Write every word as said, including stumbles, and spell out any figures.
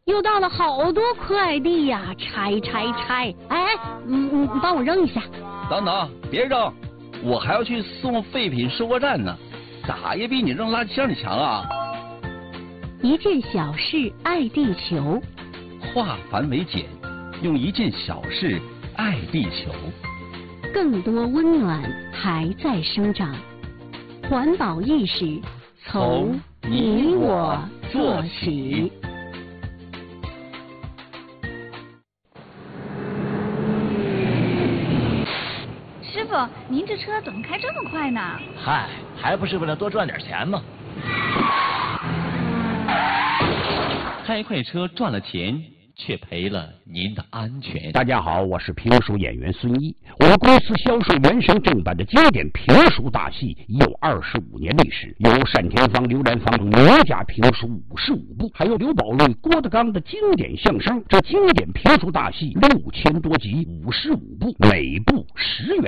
又到了好多快递呀，拆拆拆！哎，嗯嗯，帮我扔一下。 等等，别扔，我还要去送废品收货站呢，咋也比你扔垃圾箱里强啊！ 一件小事爱地球， 化繁为简，用一件小事爱地球。 更多温暖还在生长，环保意识从你我做起。 师傅，您这车怎么开这么快呢？ 嗨，还不是为了多赚点钱吗？ 开快车赚了钱，却赔了您的安全。 大家好，我是评书演员孙一。我们公司销售原声正版的经典评书大戏已有二十五年历史，有单田芳、刘兰芳等名家评书五十五部，还有刘宝瑞、郭德纲的经典相声。这经典评书大戏六千多集，五十五部，每部十元。